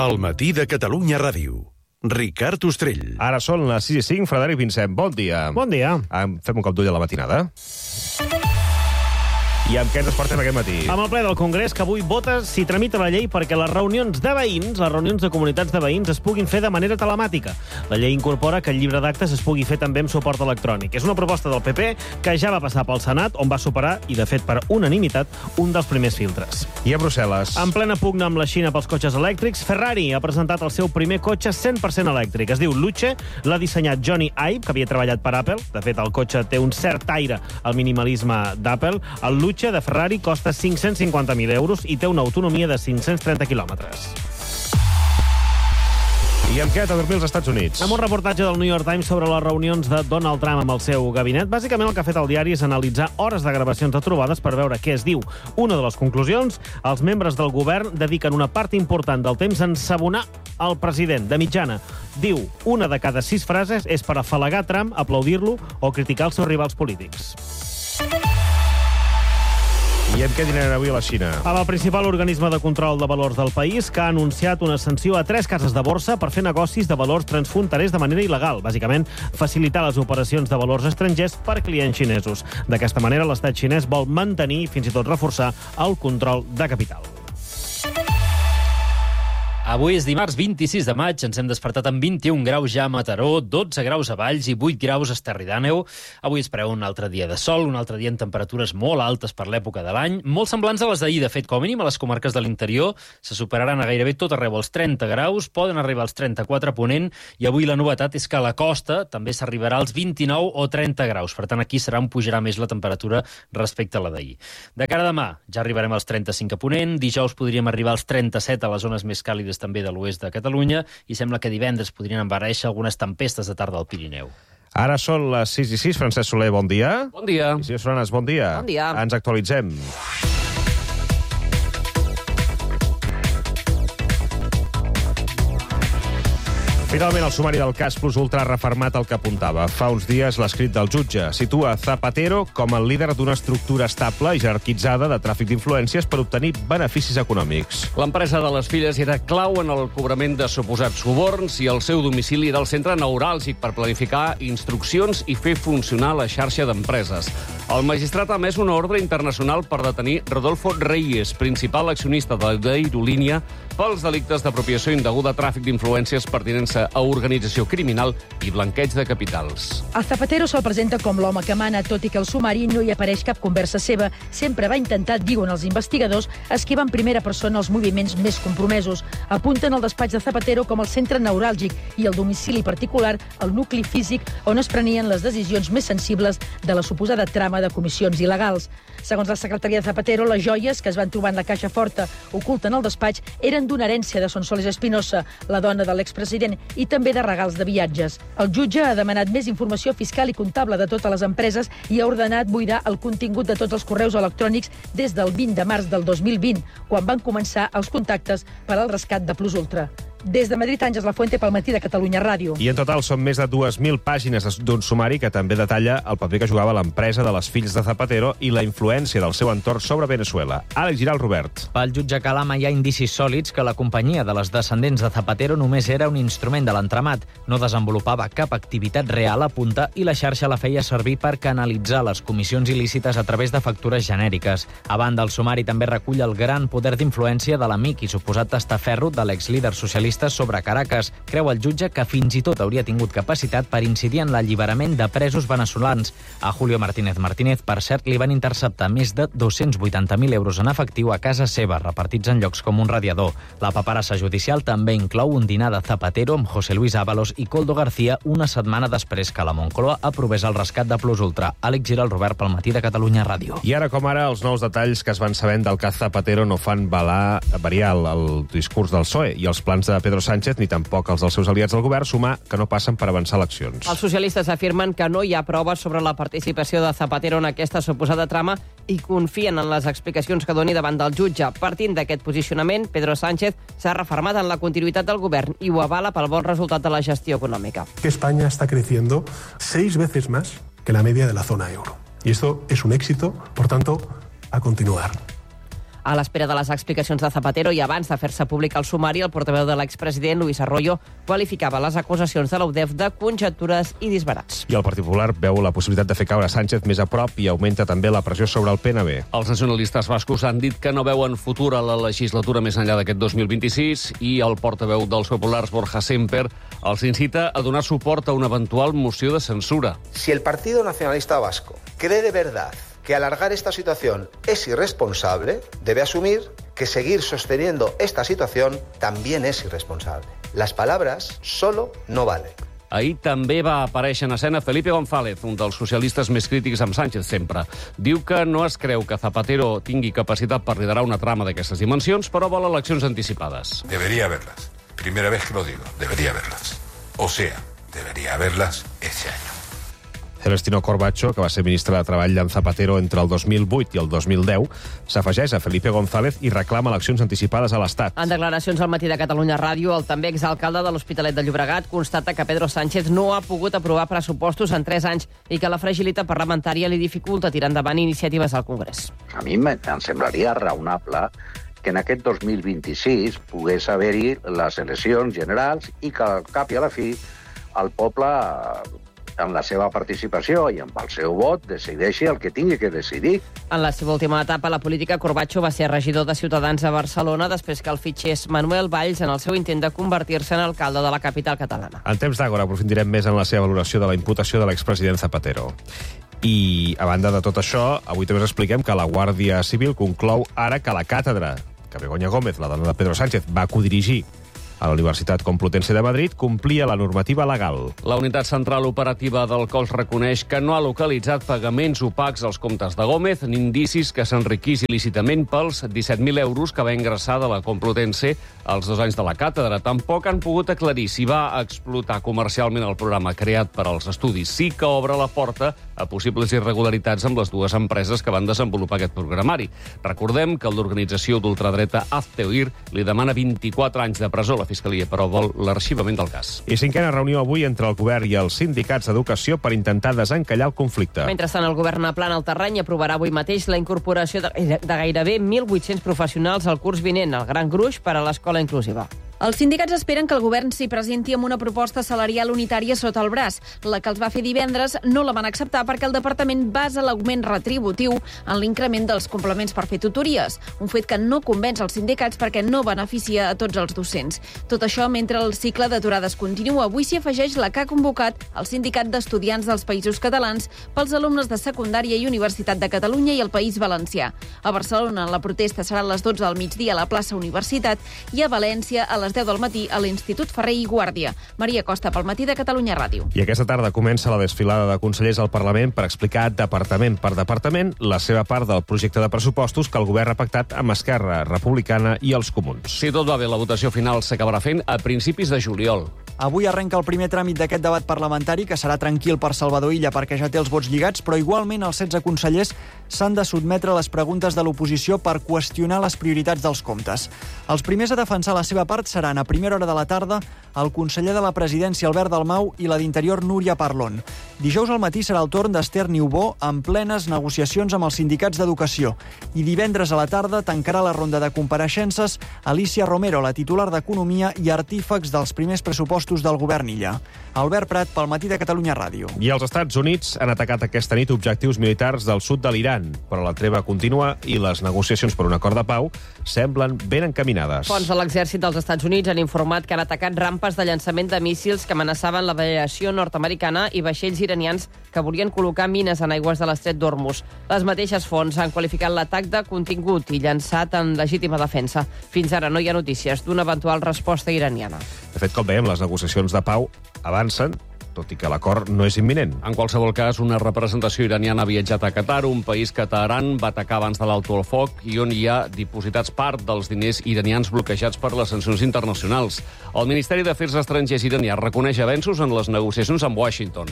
El matí de Catalunya Ràdio. Ricard Ostrell. Ara són les 6:05. Frederic Vincent, bon dia. Bon dia. Fem un cop d'ull a la matinada. I amb què ens portem aquest matí? Amb el ple del Congrés, que avui vota si tramita la llei perquè les reunions de veïns, les reunions de comunitats de veïns, es puguin fer de manera telemàtica. La llei incorpora que el llibre d'actes es pugui fer també amb suport electrònic. És una proposta del PP que ja va passar pel Senat, on va superar, i de fet per unanimitat, un dels primers filtres. I a Brussel·les? En plena pugna amb la Xina pels cotxes elèctrics, Ferrari ha presentat el seu primer cotxe 100% elèctric. Es diu Luce, l'ha dissenyat Johnny Ive, que havia treballat per Apple. De fet, el cotxe té un cert aire al minimalisme d'Apple. El Luce de Ferrari costa 550.000 euros i té una autonomia de 530 quilòmetres. I amb què? A dormir als Estats Units. Amb un reportatge del New York Times sobre les reunions de Donald Trump amb el seu gabinet, bàsicament el que ha fet el diari és analitzar hores de gravacions de trobades per veure què es diu. Una de les conclusions, els membres del govern dediquen una part important del temps a ensabonar el president. De mitjana, diu, una de cada 6 frases és per afalagar Trump, aplaudir-lo o criticar els seus rivals polítics. I amb què dinaran avui a la Xina? Amb el principal organisme de control de valors del país, que ha anunciat una sanció a 3 cases de borsa per fer negocis de valors transfronterers de manera il·legal. Bàsicament, facilitar les operacions de valors estrangers per clients xinesos. D'aquesta manera, l'estat xinès vol mantenir i fins i tot reforçar el control de capital. Avui és dimarts 26 de maig, ens hem despertat amb 21 graus ja a Mataró, 12 graus a Valls i 8 graus a Esterri d'Àneu. Avui es preveu un altre dia de sol, un altre dia amb temperatures molt altes per l'època de l'any, molt semblants a les d'ahir. De fet, com a mínim a les comarques de l'interior se superaran a gairebé tot arreu els 30 graus, poden arribar als 34 a Ponent, i avui la novetat és que a la costa també s'arribarà als 29 o 30 graus. Per tant, aquí serà on pujarà més la temperatura respecte a la d'ahir. De cara a demà, ja arribarem als 35 a Ponent, dijous podríem arribar als 37 a les zones més càlides també de l'oest de Catalunya, i sembla que divendres podrien embarèixer algunes tempestes de tarda al Pirineu. Ara són les 6:06. Francesc Soler, bon dia. Bon dia. I senyor Solanes, bon dia. Bon dia. Ens actualitzem. Finalment, el sumari del cas Plus Ultra ha refermat el que apuntava. Fa uns dies, l'escrit del jutge situa Zapatero com el líder d'una estructura estable i jerarquitzada de tràfic d'influències per obtenir beneficis econòmics. L'empresa de les filles era clau en el cobrament de suposats suborns i el seu domicili era el centre neuràlgic per planificar instruccions i fer funcionar la xarxa d'empreses. El magistrat ha emès una ordre internacional per detenir Rodolfo Reyes, principal accionista de l'aerolínia, pels delictes d'apropiació indeguda, tràfic d'influències, pertinença a organització criminal i blanqueig de capitals. El Zapatero se'l presenta com l'home que mana, tot i que al sumari no hi apareix cap conversa seva. Sempre va intentar, diuen els investigadors, esquivar en primera persona els moviments més compromesos. Apunten el despatx de Zapatero com el centre neuràlgic i el domicili particular, el nucli físic on es prenien les decisions més sensibles de la suposada trama de comissions il·legals. Segons la secretaria de Zapatero, les joies que es van trobar en la caixa forta oculta en el despatx eren d'una herència de Sonsoles Espinosa, la dona de l'expresident, i també de regals de viatges. El jutge ha demanat més informació fiscal i comptable de totes les empreses i ha ordenat buidar el contingut de tots els correus electrònics des del 20 de març del 2020, quan van començar els contactes per al rescat de Plus Ultra. Des de Madrid, Àngels Lafuente, pel matí de Catalunya Ràdio. I en total són més de 2.000 pàgines d'un sumari que també detalla el paper que jugava l'empresa de les fills de Zapatero i la influència del seu entorn sobre Venezuela. Àlex Giral, Robert. Pel jutge Calama hi ha indicis sòlids que la companyia de les descendents de Zapatero només era un instrument de l'entramat. No desenvolupava cap activitat real, apunta, i la xarxa la feia servir per canalitzar les comissions il·lícites a través de factures genèriques. A banda, el sumari també recull el gran poder d'influència de l'amic i suposat testaferro de l'exlíder socialista sobre Caracas. Creu el jutge que fins i tot hauria tingut capacitat per incidir en l'alliberament de presos veneçolans. A Julio Martínez Martínez, per cert, li van interceptar més de 280.000 euros en efectiu a casa seva, repartits en llocs com un radiador. La paperassa judicial també inclou un dinar de Zapatero amb José Luis Ábalos i Koldo García una setmana després que la Moncloa aprovés el rescat de Plus Ultra. Àlex Giral, Robert, pel matí de Catalunya Ràdio. I ara com ara, els nous detalls que es van sabent del cas Zapatero no fan variar el discurs del PSOE i els plans de Pedro Sánchez, ni tampoc els dels seus aliats del govern, sumar que no passen per avançar eleccions. Els socialistes afirmen que no hi ha proves sobre la participació de Zapatero en aquesta suposada trama i confien en les explicacions que doni davant del jutge. Partint d'aquest posicionament, Pedro Sánchez s'ha refermat en la continuïtat del govern i ho avala pel bon resultat de la gestió econòmica. Que España está creciendo 6 veces más que la media de la zona euro. Y esto es un éxito, por tanto, a continuar. A l'espera de les explicacions de Zapatero i abans de fer-se públic el sumari, el portaveu de l'expresident, Luis Arroyo, qualificava les acusacions de la UDEF de conjectures i disbarats. I el Partit Popular veu la possibilitat de fer caure Sánchez més a prop i augmenta també la pressió sobre el PNB. Els nacionalistes bascos han dit que no veuen futur a la legislatura més enllà d'aquest 2026 i el portaveu dels populars, Borja Semper, els incita a donar suport a una eventual moció de censura. Si el Partido Nacionalista Vasco cree de verdad que alargar esta situación es irresponsable, debe asumir que seguir sosteniendo esta situación también es irresponsable. Las palabras solo no valen. Ahir també va aparèixer en escena Felipe González, un dels socialistes més crítics amb Sánchez sempre. Diu que no es creu que Zapatero tingui capacitat per liderar una trama d'aquestes dimensions, però vol eleccions anticipades. Debería haberlas. Primera vez que lo digo, debería haberlas. O sea, debería haberlas ese año. Celestino Corbacho, que va ser ministre de Treball d'en Zapatero entre el 2008 i el 2010, s'afegeix a Felipe González i reclama eleccions anticipades a l'Estat. En declaracions al Matí de Catalunya Ràdio, el també exalcalde de l'Hospitalet de Llobregat constata que Pedro Sánchez no ha pogut aprovar pressupostos en 3 anys i que la fragilitat parlamentària li dificulta tirar endavant iniciatives al Congrés. A mi em semblaria raonable que en aquest 2026 pogués haver-hi les eleccions generals i que al cap i a la fi el poble, en la seva participació i amb el seu vot, decideixi el que tingui que decidir. En la seva última etapa a la política, Corbacho va ser regidor de Ciutadans a Barcelona després que el fitxés Manuel Valls en el seu intent de convertir-se en alcalde de la capital catalana. En temps d'Àgora aprofundirem més en la seva valoració de la imputació de l'expresident Zapatero. I, a banda de tot això, avui també us expliquem que la Guàrdia Civil conclou ara que la càtedra que Begoña Gómez, la dona de Pedro Sánchez, va codirigir a la Universitat Complutense de Madrid, complia la normativa legal. La Unitat Central Operativa del cos reconeix que no ha localitzat pagaments opacs als comptes de Gómez ni indicis que s'enriquís il·lícitament pels 17.000 euros que va ingressar de la Complutense als 2 anys de la càtedra. Tampoc han pogut aclarir si va explotar comercialment el programa creat per als estudis. Sí que obre la porta a possibles irregularitats amb les 2 empreses que van desenvolupar aquest programari. Recordem que l'organització d'ultradreta Hazte-Oír li demana 24 anys de presó a la Fiscalia, però vol l'arxivament del cas. I 5a reunió avui entre el govern i els sindicats d'educació per intentar desencallar el conflicte. Mentrestant, el govern aplana el terreny i aprovarà avui mateix la incorporació de gairebé 1.800 professionals al curs vinent, el gran gruix per a l'escola inclusiva. Els sindicats esperen que el govern s'hi presenti amb una proposta salarial unitària sota el braç. La que els va fer divendres no la van acceptar perquè el departament basa l'augment retributiu en l'increment dels complements per fer tutories, un fet que no convenç els sindicats perquè no beneficia a tots els docents. Tot això mentre el cicle d'aturades continua. Avui s'hi afegeix la que ha convocat el Sindicat d'Estudiants dels Països Catalans pels alumnes de secundària i Universitat de Catalunya i el País Valencià. A Barcelona la protesta serà a les 12 del migdia a la plaça Universitat i a València a les 10 del matí a l'Institut Ferrer i Guàrdia. Maria Costa, pel Matí de Catalunya Ràdio. I aquesta tarda comença la desfilada de consellers al Parlament per explicar departament per departament la seva part del projecte de pressupostos que el govern ha pactat amb Esquerra Republicana i els Comuns. Si tot va bé, la votació final s'acabarà fent a principis de juliol. Avui arrenca el primer tràmit d'aquest debat parlamentari, que serà tranquil per Salvador Illa perquè ja té els vots lligats, però igualment els 16 consellers s'han de sotmetre a les preguntes de l'oposició per qüestionar les prioritats dels comptes. Els primers a defensar la seva part seran a primera hora de la tarda el conseller de la Presidència Albert Dalmau i la d'Interior Núria Parlon. Dijous al matí serà el torn d'Esther Niubó en plenes negociacions amb els sindicats d'educació. I divendres a la tarda tancarà la ronda de compareixences Alicia Romero, la titular d'Economia i artífex dels primers pressupostos del govern Illa. Albert Prat, pel Matí de Catalunya Ràdio. I els Estats Units han atacat aquesta nit objectius militars del sud de l'Iran, però la treva continua i les negociacions per un acord de pau semblen ben encaminades. Fonts de l'exèrcit dels Estats Units han informat que han atacat rampes de llançament de míssils que amenaçaven l'aviació nord-americana i vaixells iranians que volien col·locar mines en aigües de l'estret d'Hormuz. Les mateixes fonts han qualificat l'atac de contingut i llançat en legítima defensa. Fins ara no hi ha notícies d'una eventual resposta iraniana. De fet, com veiem, les negociacions de pau avancen, tot i que l'acord no és imminent. En qualsevol cas, una representació iraniana ha viatjat a Qatar, un país que Teheran va atacar abans de l'alto al foc i on hi ha dipositats part dels diners iranians bloquejats per les sancions internacionals. El Ministeri d'Afers Estrangers iranià reconeix avenços en les negociacions amb Washington.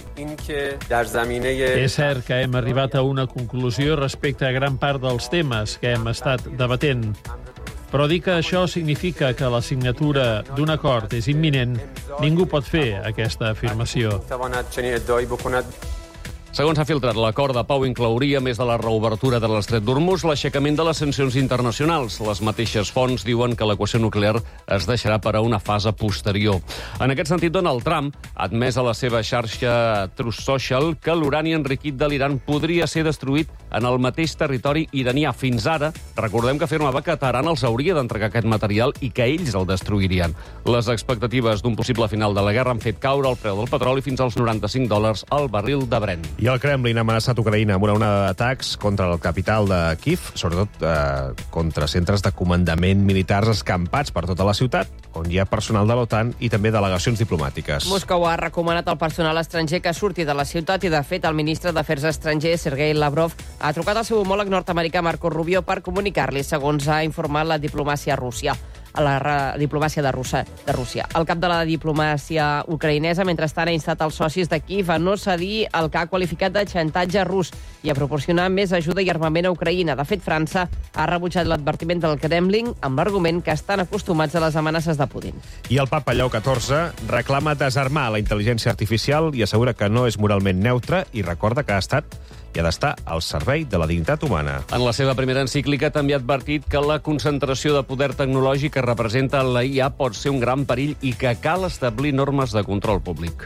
És cert que hem arribat a una conclusió respecte a gran part dels temes que hem estat debatent. Però dir que això significa que la signatura d'un acord és imminent, ningú pot fer aquesta afirmació. Segons s'ha filtrat, l'acord de pau inclouria, més de la reobertura de l'estret d'Hormuz, l'aixecament de les sancions internacionals. Les mateixes fonts diuen que l'equació nuclear es deixarà per a una fase posterior. En aquest sentit, Donald Trump ha admès a la seva xarxa Truth Social que l'urani enriquit de l'Iran podria ser destruït en el mateix territori iranià. Fins ara, recordem que afirmava que Teheran els hauria d'entregar aquest material i que ells el destruirien. Les expectatives d'un possible final de la guerra han fet caure el preu del petroli fins als $95 al barril de Brent. I el Kremlin ha amenaçat Ucraïna amb una onada d'atacs contra el capital de Kiev, sobretot contra centres de comandament militars escampats per tota la ciutat, on hi ha personal de l'OTAN i també delegacions diplomàtiques. Moscou ha recomanat al personal estranger que surti de la ciutat i, de fet, el ministre d'Afers Estrangers, Sergei Lavrov, ha trucat al seu homòleg nord-americà Marco Rubio per comunicar-li, segons ha informat la diplomàcia Rússia. De Rússia. El cap de la diplomàcia ucraïnesa, mentrestant, ha instat els socis de Kiev a no cedir el que ha qualificat de xantatge rus i a proporcionar més ajuda i armament a Ucraïna. De fet, França ha rebutjat l'advertiment del Kremlin amb l'argument que estan acostumats a les amenaces de Putin. I el papa Lleó XIV reclama desarmar la intel·ligència artificial i assegura que no és moralment neutre i recorda que ha estat i ha d'estar al servei de la dignitat humana. En la seva primera encíclica també ha advertit que la concentració de poder tecnològic que representa la IA pot ser un gran perill i que cal establir normes de control públic.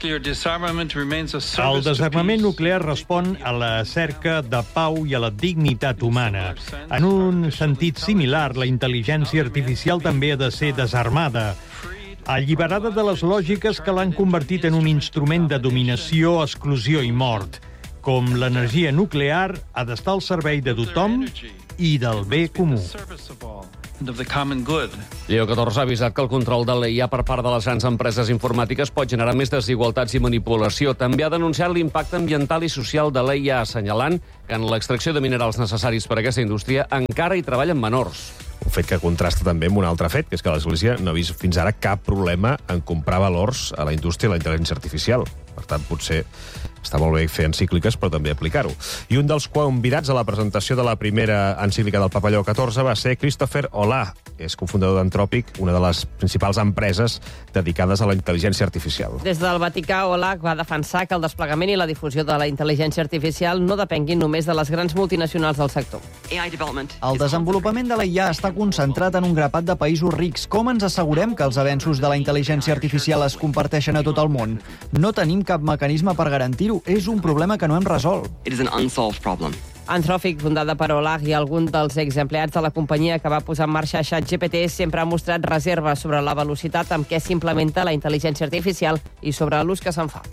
El desarmament nuclear respon a la cerca de pau i a la dignitat humana. En un sentit similar, la intel·ligència artificial també ha de ser desarmada, alliberada de les lògiques que l'han convertit en un instrument de dominació, exclusió i mort. Com l'energia nuclear ha d'estar al servei de tothom i del bé comú. Lleó XIV ha avisat que el control de la IA per part de les grans empreses informàtiques pot generar més desigualtats i manipulació. També ha denunciat l'impacte ambiental i social de la IA, assenyalant que en l'extracció de minerals necessaris per a aquesta indústria encara hi treballen menors. Un fet que contrasta també amb un altre fet, que és que l'Església no ha vist fins ara cap problema en comprar valors a la indústria de la intel·ligència artificial. Per tant, potser està molt bé fer encícliques, però també aplicar-ho. I un dels convidats a la presentació de la primera encíclica del Papa Lleó XIV va ser Christopher Hollà, que és cofundador d'Anthropic, una de les principals empreses dedicades a la intel·ligència artificial. Des del Vaticà, Hollà va defensar que el desplegament i la difusió de la intel·ligència artificial no depenguin només de les grans multinacionals del sector. El desenvolupament de la IA està concentrat en un grapat de països rics. Com ens assegurem que els avenços de la intel·ligència artificial es comparteixen a tot el món? No tenim cap mecanisme per garantir-ho. És un problema que no hem resolt. Anthropic, fundada per Hollà i algun dels exempleats de la companyia que va posar en marxa ChatGPT, sempre ha mostrat reserves sobre la velocitat amb què s'implementa la intel·ligència artificial i sobre l'ús que se'n fa.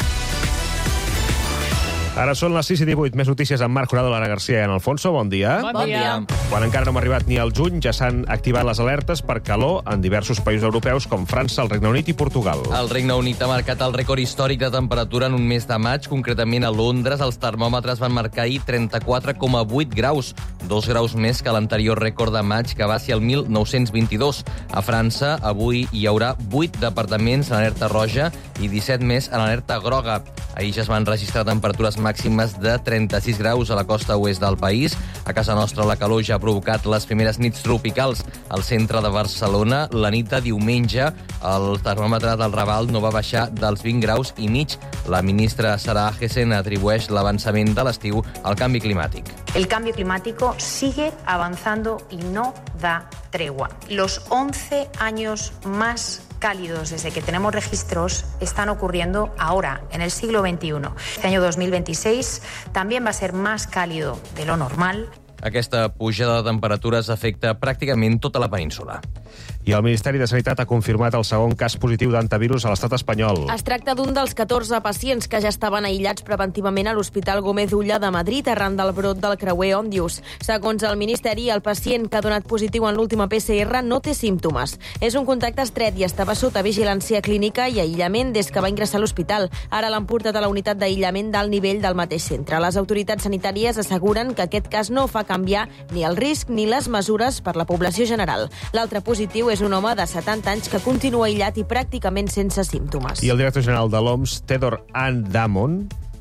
Ara són les 6:18. Més notícies amb Marc Jurado, Lara García i en Alfonso. Bon dia. Bon dia. Quan encara no hem arribat ni al juny, ja s'han activat les alertes per calor en diversos països europeus com França, el Regne Unit i Portugal. El Regne Unit ha marcat el rècord històric de temperatura en un mes de maig. Concretament a Londres, els termòmetres van marcar ahir 34,8 graus, 2 graus més que l'anterior rècord de maig, que va ser el 1922. A França, avui hi haurà 8 departaments en alerta roja i 17 més en alerta groga. Ahir ja es van registrar temperatures màximes de 36 graus a la costa oest del país. A casa nostra la calor ja ha provocat les primeres nits tropicals. Al centre de Barcelona, la nit de diumenge, el termòmetre del Raval no va baixar dels 20 graus i mig. La ministra Sarah Jessen atribueix l'avançament de l'estiu al canvi climàtic. El cambio climático sigue avanzando y no da tregua. Los 11 años más cálidos desde que tenemos registros están ocurriendo ahora, en el siglo XXI. Este año 2026 también va a ser más cálido de lo normal. Aquesta pujada de temperatures afecta pràcticament tota la península. I el Ministeri de Sanitat ha confirmat el segon cas positiu d'antivirus a l'estat espanyol. Es tracta d'un dels 14 pacients que ja estaven aïllats preventivament a l'Hospital Gómez Ulla de Madrid arran del brot del creuer Òndius. Segons el Ministeri, el pacient que ha donat positiu en l'última PCR no té símptomes. És un contacte estret i estava sota vigilància clínica i aïllament des que va ingressar a l'hospital. Ara l'han portat a la unitat d'aïllament d'alt nivell del mateix centre. Les autoritats sanitàries asseguren que aquest cas no fa canviar ni el risc ni les mesures per la població general. L'altre positiu és un home de 70 anys que continua aïllat i pràcticament sense símptomes. I el director general de l'OMS, Tedros Adhanom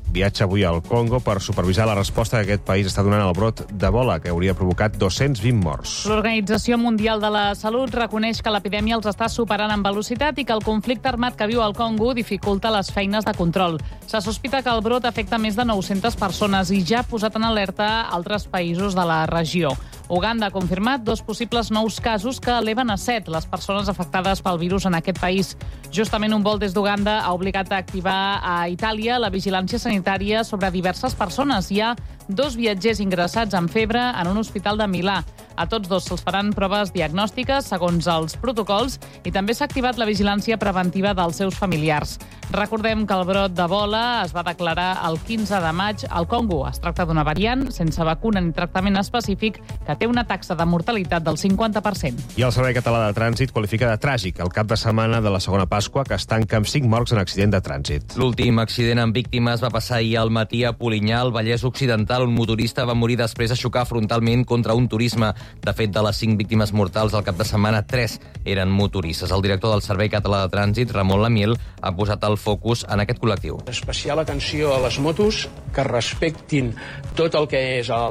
viatja avui al Congo per supervisar la resposta que aquest país està donant al brot d'Ebola, que hauria provocat 220 morts. L'Organització Mundial de la Salut reconeix que l'epidèmia els està superant en velocitat i que el conflicte armat que viu al Congo dificulta les feines de control. Se sospita que el brot afecta més de 900 persones i ja ha posat en alerta altres països de la regió. Uganda ha confirmat 2 possibles nous casos que eleven a 7 les persones afectades pel virus en aquest país. Justament un vol des d'Uganda ha obligat a activar a Itàlia la vigilància sanitària sobre diverses persones. Hi ha 2 viatgers ingressats amb febre en un hospital de Milà. A tots 2 se'ls faran proves diagnòstiques segons els protocols i també s'ha activat la vigilància preventiva dels seus familiars. Recordem que el brot d'Ebola es va declarar el 15 de maig al Congo. Es tracta d'una variant sense vacuna ni tractament específic que té una taxa de mortalitat del 50%. I el Servei Català de Trànsit qualifica de tràgic el cap de setmana de la segona Pasqua, que es tanca amb 5 morts en accident de trànsit. L'últim accident amb víctimes va passar ahir al matí a Polinyà, al Vallès Occidental. Un motorista va morir després de xocar frontalment contra un turisme. De fet, de les 5 víctimes mortals del cap de setmana, 3 eren motoristes. El director del Servei Català de Trànsit, Ramon Lamiel, ha posat el focus en aquest col·lectiu. Especial atenció a les motos que respectin tot el que és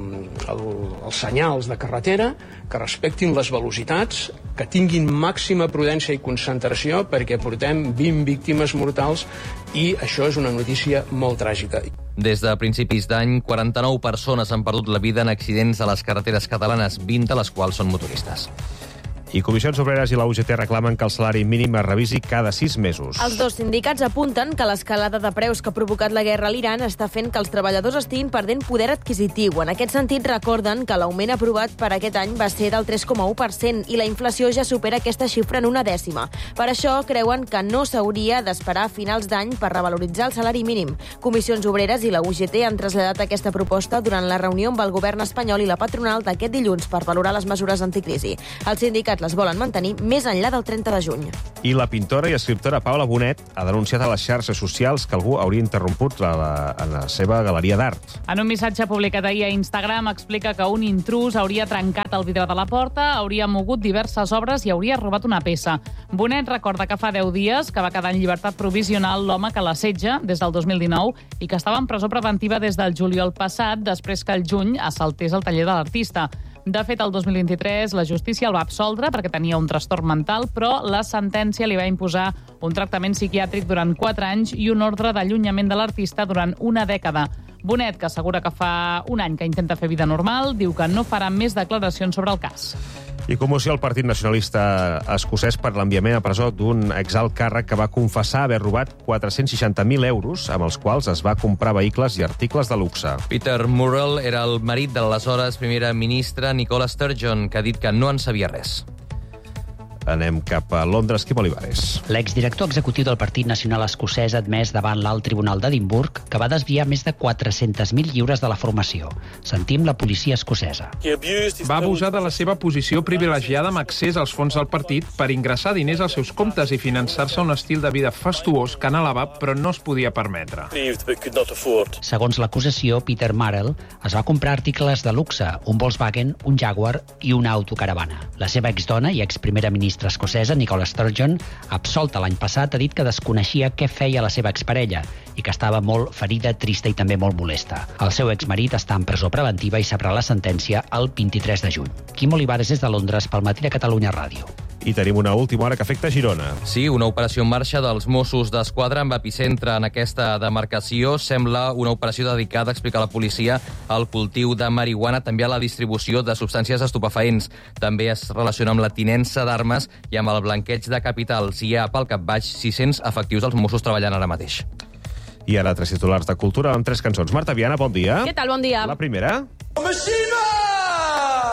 els senyals de carretera, que respectin les velocitats, que tinguin màxima prudència i concentració perquè portem 20 víctimes mortals i això és una notícia molt tràgica. Des de principis d'any, 49 persones han perdut la vida en accidents a les carreteres catalanes, 20 de les quals són motoristes. I Comissions Obreres i la UGT reclamen que el salari mínim es revisi cada 6 mesos. Els 2 sindicats apunten que l'escalada de preus que ha provocat la guerra a l'Iran està fent que els treballadors estiguin perdent poder adquisitiu. En aquest sentit, recorden que l'augment aprovat per aquest any va ser del 3,1% i la inflació ja supera aquesta xifra en 1/10. Per això, creuen que no s'hauria d'esperar a finals d'any per revaloritzar el salari mínim. Comissions Obreres i la UGT han traslladat aquesta proposta durant la reunió amb el govern espanyol i la patronal d'aquest dilluns per valorar les mesures anticrisi. Els sindicats les volen mantenir més enllà del 30 de juny. I la pintora i escriptora Paula Bonet ha denunciat a les xarxes socials que algú hauria interromput en la seva galeria d'art. En un missatge publicat ahir a Instagram explica que un intrús hauria trencat el vidre de la porta, hauria mogut diverses obres i hauria robat una peça. Bonet recorda que fa 10 dies que va quedar en llibertat provisional l'home que l'assetja des del 2019 i que estava en presó preventiva des del juliol passat, després que el juny assaltés el taller de l'artista. De fet, el 2023 la justícia el va absoldre perquè tenia un trastorn mental, però la sentència li va imposar un tractament psiquiàtric durant 4 anys i un ordre d'allunyament de l'artista durant una dècada. Bonet, que assegura que fa un any que intenta fer vida normal, diu que no farà més declaracions sobre el cas. I commoció al Partit Nacionalista Escocès per l'enviament a presó d'un exalt càrrec que va confessar haver robat 460.000 euros, amb els quals es va comprar vehicles i articles de luxe. Peter Murrell era el marit de l'aleshores primera ministra Nicola Sturgeon, que ha dit que no en sabia res. Anem cap a Londres, Quim Olivares. L'exdirector executiu del Partit Nacional Escocès ha admès davant l'Alt Tribunal d'Edimburg que va desviar més de 400.000 lliures de la formació. Sentim la policia escocesa. Va abusar de la seva posició privilegiada amb accés als fons del partit per ingressar diners als seus comptes i finançar-se un estil de vida fastuós que anhelava però no es podia permetre. Segons l'acusació, Peter Murrell es va comprar articles de luxe, un Volkswagen, un Jaguar i una autocaravana. La seva exdona i exprimera ministra escocesa, Nicola Sturgeon, absolta l'any passat, ha dit que desconeixia què feia la seva exparella i que estava molt ferida, trista i també molt molesta. El seu exmarit està en presó preventiva i sabrà la sentència el 23 de juny. Quim Olivares des de Londres pel Matí de Catalunya Ràdio. I tenim una última hora que afecta Girona. Sí, una operació en marxa dels Mossos d'Esquadra amb epicentre en aquesta demarcació. Sembla una operació dedicada, explica la policia, al cultiu de marihuana, també a la distribució de substàncies estupefaents. També es relaciona amb la tinença d'armes i amb el blanqueig de capitals. Hi ha pel capbaix 600 efectius dels Mossos treballant ara mateix. I ara 3 titulars de cultura amb 3 cançons. Marta Viana, bon dia. Què tal, bon dia. La primera. Machine!